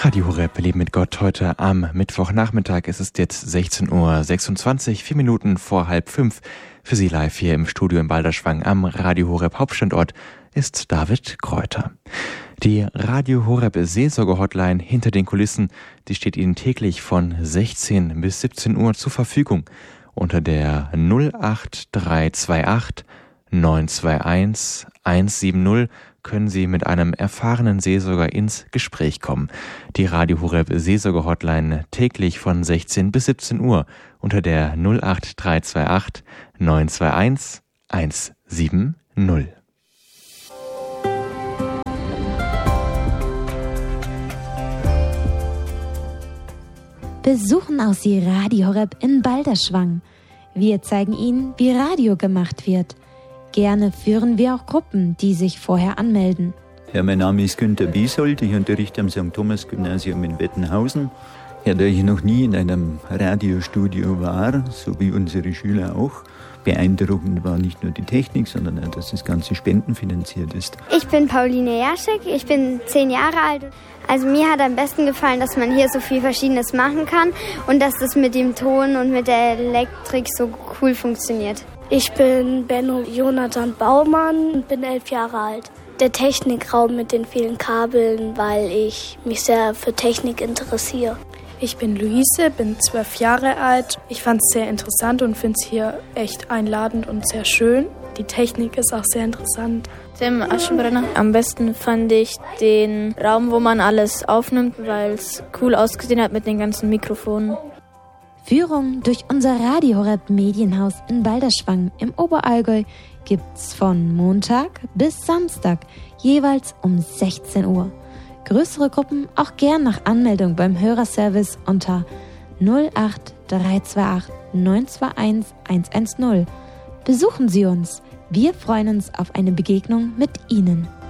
Radio Horeb, Leben mit Gott, heute am Mittwochnachmittag. Es ist jetzt 16:26 Uhr, 4 Minuten vor 4:30. Für Sie live hier im Studio in Balderschwang am Radio Horeb Hauptstandort ist David Kräuter. Die Radio Horeb Seelsorge-Hotline hinter den Kulissen, die steht Ihnen täglich von 16 bis 17 Uhr zur Verfügung. Unter der 08328 921 170 können Sie mit einem erfahrenen Seelsorger ins Gespräch kommen. Die Radio Horeb Seelsorge-Hotline täglich von 16 bis 17 Uhr unter der 08328 921 170. Besuchen auch Sie Radio Horeb in Balderschwang. Wir zeigen Ihnen, wie Radio gemacht wird. Gerne führen wir auch Gruppen, die sich vorher anmelden. Ja, mein Name ist Günter Biesold, ich unterrichte am St. Thomas Gymnasium in Wettenhausen. Ja, da ich noch nie in einem Radiostudio war, so wie unsere Schüler auch, beeindruckend war nicht nur die Technik, sondern auch, dass das Ganze spendenfinanziert ist. Ich bin Pauline Jaschek, ich bin 10 Jahre alt. Also mir hat am besten gefallen, dass man hier so viel Verschiedenes machen kann und dass das mit dem Ton und mit der Elektrik so cool funktioniert. Ich bin Benno Jonathan Baumann und bin 11 Jahre alt. Der Technikraum mit den vielen Kabeln, weil ich mich sehr für Technik interessiere. Ich bin Luise, bin 12 Jahre alt. Ich fand es sehr interessant und finde es hier echt einladend und sehr schön. Die Technik ist auch sehr interessant. Tim Aschenbrenner. Am besten fand ich den Raum, wo man alles aufnimmt, weil es cool ausgesehen hat mit den ganzen Mikrofonen. Führung durch unser Radio Horeb Medienhaus in Balderschwang im Oberallgäu gibt's von Montag bis Samstag jeweils um 16 Uhr. Größere Gruppen auch gern nach Anmeldung beim Hörerservice unter 08328 921 110. Besuchen Sie uns. Wir freuen uns auf eine Begegnung mit Ihnen.